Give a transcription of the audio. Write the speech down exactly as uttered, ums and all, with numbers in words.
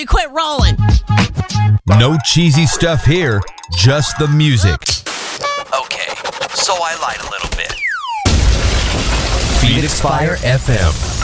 Quit rolling. No cheesy stuff here, just the music. Okay, so I lied a little bit. Phoenix Fire F M.